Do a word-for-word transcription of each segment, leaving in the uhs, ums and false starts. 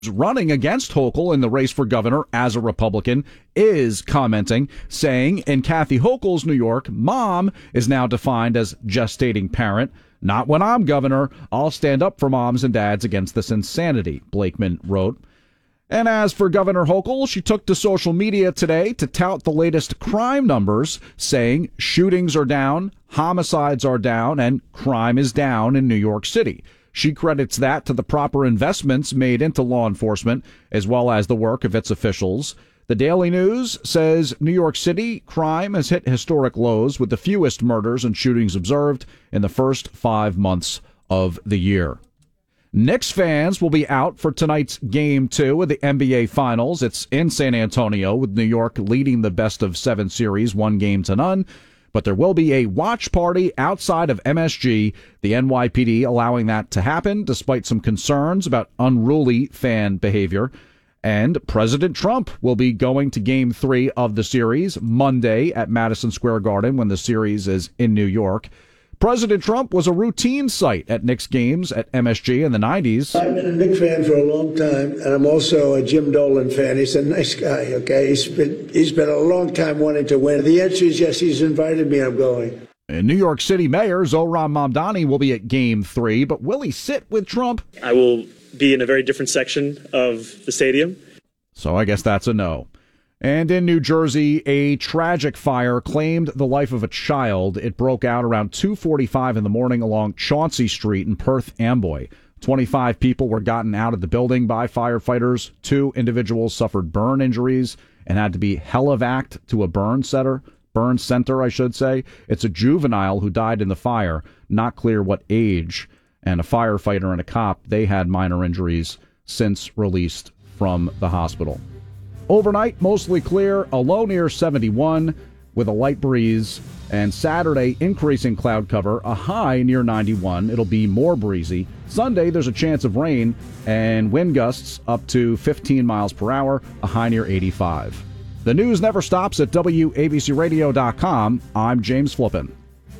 running against Hochul in the race for governor as a Republican is commenting, saying, in Kathy Hochul's New York, mom is now defined as gestating parent. Not when I'm governor. I'll stand up for moms and dads against this insanity, Blakeman wrote. And as for Governor Hochul, she took to social media today to tout the latest crime numbers, saying shootings are down, homicides are down, and crime is down in New York City. She credits that to the proper investments made into law enforcement, as well as the work of its officials. The Daily News says New York City crime has hit historic lows with the fewest murders and shootings observed in the first five months of the year. Knicks fans will be out for tonight's Game two of the N B A Finals. It's in San Antonio, with New York leading the best of seven series one game to none. But there will be a watch party outside of M S G, the N Y P D allowing that to happen despite some concerns about unruly fan behavior. And President Trump will be going to Game three of the series Monday at Madison Square Garden when the series is in New York. President Trump was a routine sight at Knicks games at M S G in the nineties. I've been a Knicks fan for a long time, and I'm also a Jim Dolan fan. He's a nice guy, okay? He's been he's been a long time wanting to win. The answer is yes, he's invited me. I'm going. And New York City Mayor Zohran Mamdani will be at Game three, but will he sit with Trump? I will be in a very different section of the stadium. So I guess that's a no. And in New Jersey, a tragic fire claimed the life of a child. It broke out around two forty-five in the morning along Chauncey Street in Perth Amboy. twenty-five people were gotten out of the building by firefighters. Two individuals suffered burn injuries and had to be helivaced to a burn center. Burn center, I should say. It's a juvenile who died in the fire. Not clear what age. And a firefighter and a cop, they had minor injuries since released from the hospital. Overnight, mostly clear, a low near seventy-one with a light breeze. And Saturday, increasing cloud cover, a high near ninety-one. It'll be more breezy. Sunday, there's a chance of rain and wind gusts up to fifteen miles per hour, a high near eighty-five. The news never stops at W A B C radio dot com. I'm James Flippin.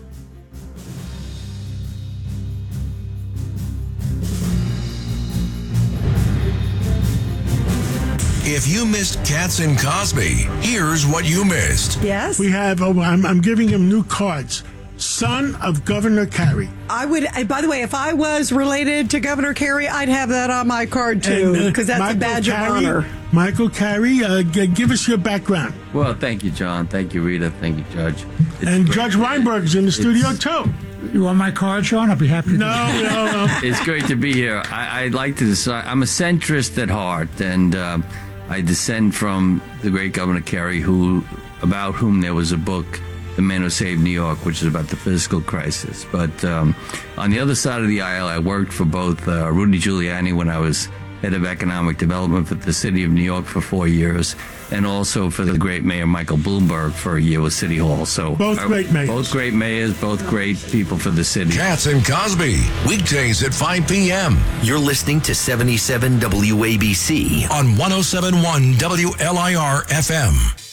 If you missed Katz and Cosby, here's what you missed. Yes? We have, oh, I'm, I'm giving him new cards. Son of Governor Carey. I would, and by the way, if I was related to Governor Carey, I'd have that on my card too, because uh, that's Michael a badge Carey, of honor. Michael Carey, uh, g- give us your background. Well, thank you, John. Thank you, Rita. Thank you, Judge. It's and great. Judge Weinberg's in the studio, it's, too. You want my card, Sean? I'll be happy to. No, no, no. It's great to be here. I, I'd like to decide. I'm a centrist at heart, and um, I descend from the great Governor Carey, who, about whom there was a book, The Man Who Saved New York, which is about the fiscal crisis. But um, on the other side of the aisle, I worked for both uh, Rudy Giuliani when I was head of economic development for the city of New York for four years, and also for the great mayor Michael Bloomberg for a year with City Hall. So both uh, great mayors. Both great mayors, both great people for the city. Katz and Cosby, weekdays at five p.m. You're listening to seventy-seven W A B C on one oh seven point one W L I R F M.